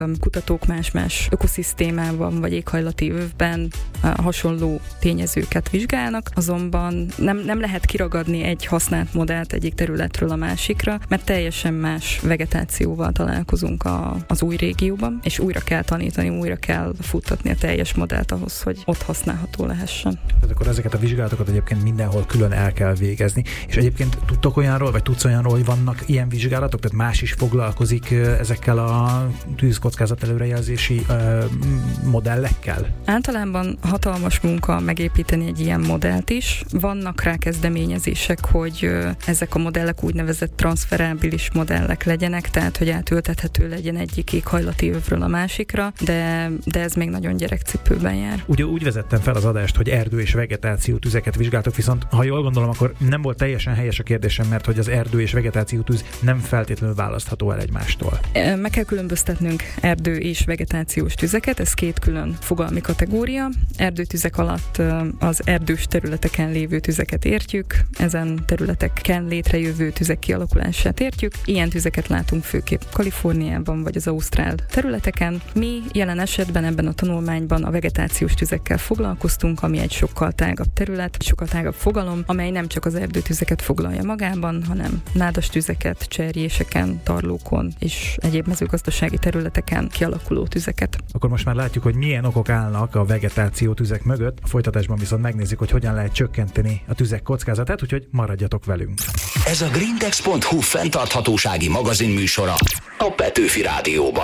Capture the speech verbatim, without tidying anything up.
Kutatók más-más ökoszisztémában vagy éghajlati övben hasonló tényezőket vizsgálnak, azonban nem, nem lehet kiragadni egy használt modellt egyik területről a másikra, mert teljesen más vegetációval találkozunk a, az új régióban, és újra kell tanítani, újra kell futtatni a teljes modellt ahhoz, hogy ott használható lehessen. Tehát akkor ezeket a vizsgálatokat egyébként mindenhol külön el kell végezni. És egyébként tudtok olyanról, vagy tudsz olyanról, hogy vannak ilyen vizsgálatok, tehát más is foglalkozik ezekkel a tűzkockázat előrejelzési uh, modellekkel? Általában hatalmas munka megépíteni egy ilyen modellt is. Vannak rá kezdeményezések, hogy ezek a modellek úgynevezett transferábilis modellek legyenek, tehát hogy átültethető legyen egyik éghajlati övről a másikra, de, de ez még nagyon gyerekcipőben jár. Ugye úgy vezettem fel az adást, hogy erdő és vegetáció tüzeket vizsgáltok, viszont ha jól gondolom, akkor nem volt teljesen helyes a kérdésem, mert hogy az erdő és vegetáció tűz nem feltétlenül választható el egymástól. Meg kell különböztetnünk erdő és vegetációs tüzeket, ez két külön fogalmi kategória. Erdőtüzek alatt az erdős területeken lévő tüzeket értjük, ezen területeken létrejövő tüzek kialakulását értjük. Ilyen tüzeket látunk főképp Kaliforniában vagy az ausztrál területeken. Mi jelen esetben ebben a tanulmányban a vegetációs tüzekkel foglalkoztunk, ami egy sokkal tágabb terület, sokkal tágabb fogalom, amely nem csak az erdőtüzeket foglalja magában, hanem nádas tüzeket, cserjéseken, tarlókon és egyéb mezőgazdasági területeken kialakuló tüzeket. Akkor most már látjuk, hogy milyen okok állnak a vegetáció tüzek mögött. A folytatásban viszont megnézzük, hogy hogyan lehet csökkenteni a tüzek kockázatát, úgyhogy maradjatok velünk. Ez a greentext pont hu fenntarthatósági magazin műsora a Petőfi Rádióban.